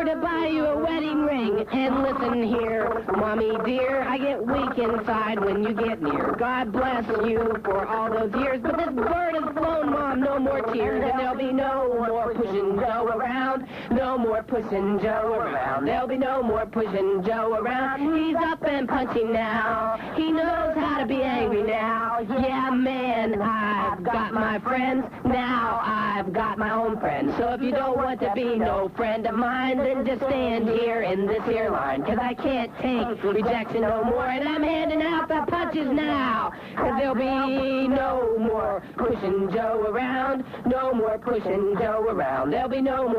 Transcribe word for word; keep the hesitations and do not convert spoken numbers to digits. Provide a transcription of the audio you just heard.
to buy you a wedding ring. And listen here, Mommy dear, I get weak inside when you get near. God bless you for all those years, but this bird has flown, Mom, no more tears. And there'll be no more pushing Joe around, no more pushing Joe around. There'll be no more pushing Joe around. He's up and punching now. He knows how to be angry now. Yeah, man, I've got my friends. Now I've got my own friends. So if you don't want to be no friend of mine, then just stand here in this here line. Cause I can't take rejection no more, and I'm handing out the punches now. Cause there'll be no more pushing Joe around, no more pushing Joe around. There'll be no more